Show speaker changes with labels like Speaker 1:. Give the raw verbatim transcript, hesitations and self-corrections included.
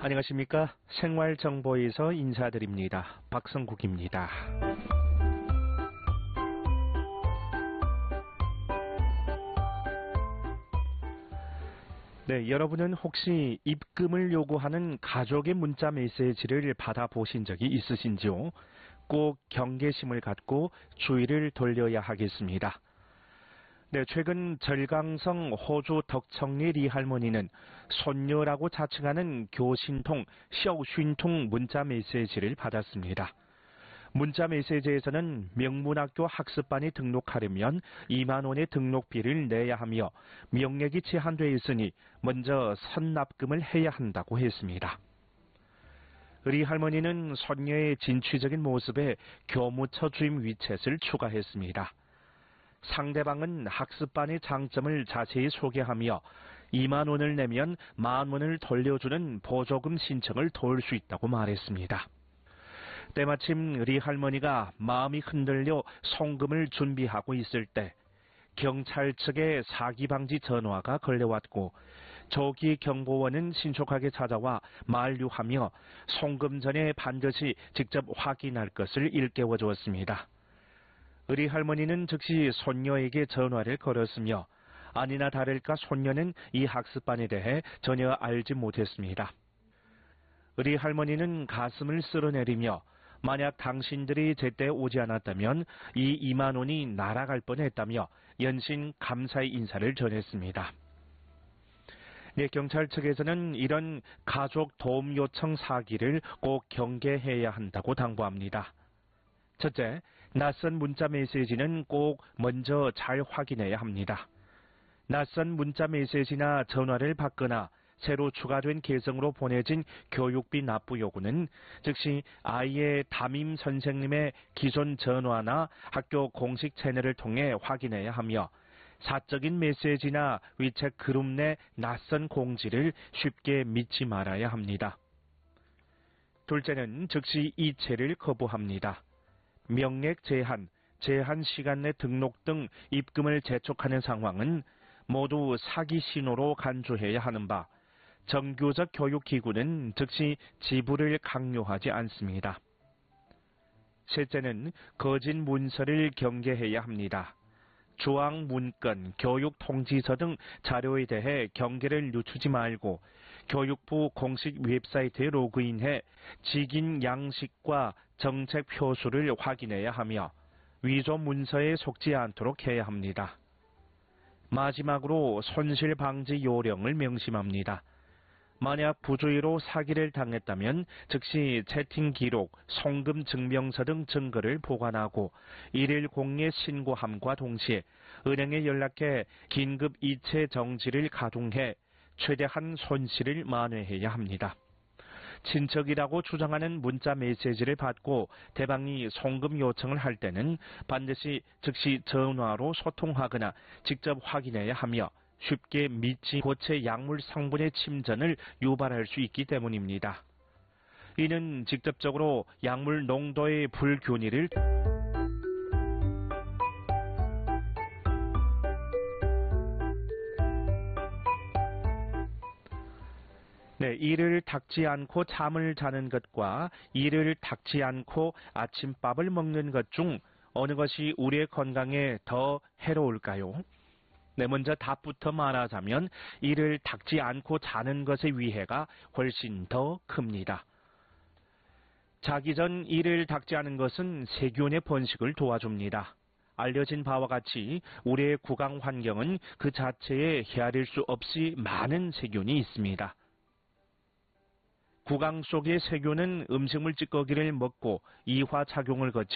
Speaker 1: 안녕하십니까. 생활정보에서 인사드립니다. 박성국입니다. 네, 여러분은 혹시 입금을 요구하는 가족의 문자 메시지를 받아보신 적이 있으신지요? 꼭 경계심을 갖고 주의를 돌려야 하겠습니다. 네, 최근 절강성 호주 덕청리 리 할머니는 손녀라고 자칭하는 교신통, 셔윈통 문자 메시지를 받았습니다. 문자 메시지에서는 명문학교 학습반에 등록하려면 이만 원의 등록비를 내야 하며 명액이 제한되어 있으니 먼저 선납금을 해야 한다고 했습니다. 리 할머니는 손녀의 진취적인 모습에 교무처 주임 위챗을 추가했습니다. 상대방은 학습반의 장점을 자세히 소개하며 이만 원을 내면 만 원을 돌려주는 보조금 신청을 도울 수 있다고 말했습니다. 때마침 리 할머니가 마음이 흔들려 송금을 준비하고 있을 때 경찰 측의 사기 방지 전화가 걸려왔고 조기 경보원은 신속하게 찾아와 만류하며 송금 전에 반드시 직접 확인할 것을 일깨워 주었습니다. 리 할머니는 즉시 손녀에게 전화를 걸었으며 아니나 다를까 손녀는 이 학습반에 대해 전혀 알지 못했습니다. 리 할머니는 가슴을 쓸어내리며 만약 당신들이 제때 오지 않았다면 이 이만 원이 날아갈 뻔했다며 연신 감사의 인사를 전했습니다. 네, 경찰 측에서는 이런 가족 도움 요청 사기를 꼭 경계해야 한다고 당부합니다. 첫째, 낯선 문자 메시지는 꼭 먼저 잘 확인해야 합니다. 낯선 문자 메시지나 전화를 받거나 새로 추가된 계정으로 보내진 교육비 납부 요구는 즉시 아이의 담임 선생님의 기존 전화나 학교 공식 채널을 통해 확인해야 하며 사적인 메시지나 위챗 그룹 내 낯선 공지를 쉽게 믿지 말아야 합니다. 둘째는 즉시 이체를 거부합니다. 명액 제한, 제한 시간 내 등록 등 입금을 재촉하는 상황은 모두 사기 신호로 간주해야 하는 바 정규적 교육기구는 즉시 지불을 강요하지 않습니다. 셋째는 거짓 문서를 경계해야 합니다. 조항 문건, 교육 통지서 등 자료에 대해 경계를 늦추지 말고 교육부 공식 웹사이트에 로그인해 직인 양식과 정책 표수를 확인해야 하며 위조 문서에 속지 않도록 해야 합니다. 마지막으로 손실 방지 요령을 명심합니다. 만약 부주의로 사기를 당했다면 즉시 채팅 기록, 송금 증명서 등 증거를 보관하고 일일공에 신고함과 동시에 은행에 연락해 긴급 이체 정지를 가동해 최대한 손실을 만회해야 합니다. 친척이라고 주장하는 문자 메시지를 받고 대방이 송금 요청을 할 때는 반드시 즉시 전화로 소통하거나 직접 확인해야 하며 쉽게 믿지 고체 약물 성분의 침전을 유발할 수 있기 때문입니다. 이는 직접적으로 약물 농도의 불균일을 네, 이를 닦지 않고 잠을 자는 것과 이를 닦지 않고 아침밥을 먹는 것 중 어느 것이 우리의 건강에 더 해로울까요? 네, 먼저 답부터 말하자면 이를 닦지 않고 자는 것의 위해가 훨씬 더 큽니다. 자기 전 이를 닦지 않은 것은 세균의 번식을 도와줍니다. 알려진 바와 같이 우리의 구강 환경은 그 자체에 헤아릴 수 없이 많은 세균이 있습니다. 구강 속의 세균은 음식물 찌꺼기를 먹고 이화작용을 거쳐